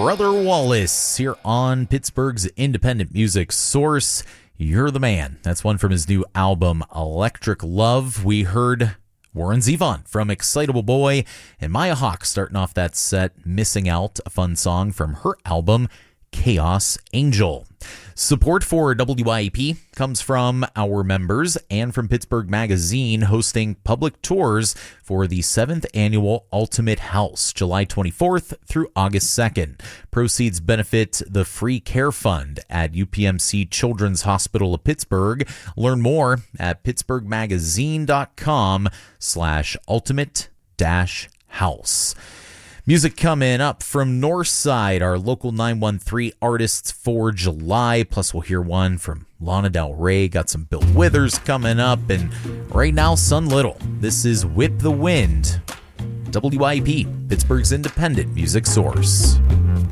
Brother Wallace here on Pittsburgh's independent music source. You're the Man. That's one from his new album, Electric Love. We heard Warren Zevon from Excitable Boy, and Maya Hawke starting off that set, Missing Out, a fun song from her album, Chaos Angel. Support for WIEP comes from our members and from Pittsburgh Magazine, hosting public tours for the 7th annual Ultimate House, July 24th through August 2nd. Proceeds benefit the Free Care Fund at UPMC Children's Hospital of Pittsburgh. Learn more at pittsburghmagazine.com/ultimate-house. Music coming up from Northside, our local 913 artists for July. Plus, we'll hear one from Lana Del Rey. Got some Bill Withers coming up. And right now, Sun Little. This is Whip the Wind. WIP, Pittsburgh's independent music source.